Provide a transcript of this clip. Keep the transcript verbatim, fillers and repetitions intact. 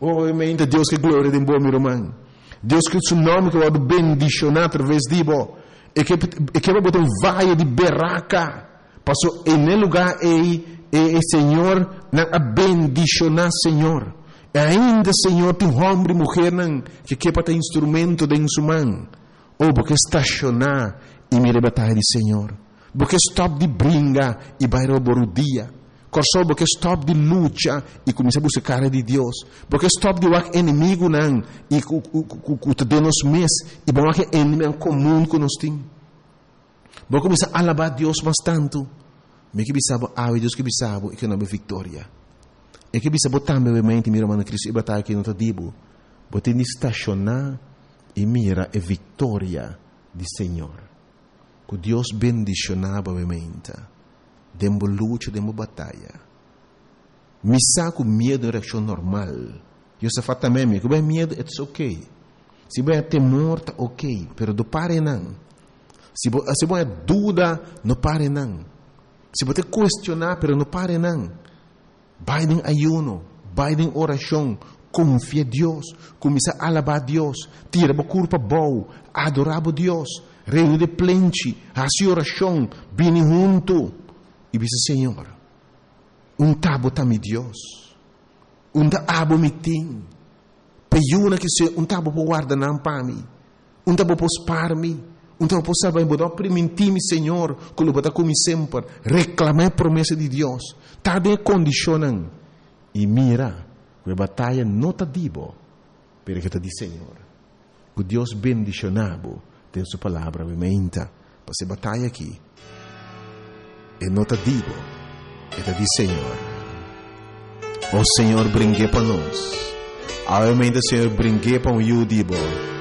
Obviamente, Deus que glória de bom, meu irmão. Deus que o seu nome que vai bendicionar através de bo. E que e que vai botar um vaio de berraca. Passou em lugar e e Senhor na bendicionar, Senhor. E ainda, Senhor, tem homem e mulher que quer para ter instrumento de sua mão. Ou porque estacionar e me rebatar de Senhor. Porque stop de brinca e vai roubar o dia. Corso porque stop de luta e começa a buscar de Deus. Porque stop de wak inimigo não e o te denos mes e bom que inimigo comum que nós tem. Porque começa a alabar Deus bastante. Me que bisabo ah Deus que bisabo e que não é vitória. E que bisabo também obviamente mira mano Cristo e batalha aqui no tadibo. Bote ni estacionar e mira a vitória do Senhor. Que Deus bendicionava obviamente. Dembo luta, dembo batalha. Me saco medo é reação normal. Eu só faço também, que bem medo, it's ok. Se bem temor, tá ok, pero do pare não. Se se bem dúvida, não pare não. Se você questionar, pero não pare não. Vai em ayuno, vai em oração, confia em Deus, começa a alabar a Deus, tira a culpa boa, adorar a Deus, reino de plente, a sua oração, bem junto. E disse, Senhor, um tabo tá me Deus, um tabo me tem, peiuna que se um tabo por guarda não para mim, um tabo por spar me, um tabo por saber botar primentime, Senhor, que lo botar como sempre, reclamar a promessa de Deus, tá de condicionam e mira, que a batalha não tá dibo, porque tá de Senhor, que Deus bendicionado tem sua palavra, obviamente, para essa batalha aqui. E não te digo, e te diz Senhor, o Senhor brinque para nós. Obviamente o Senhor brinque para o eu digo,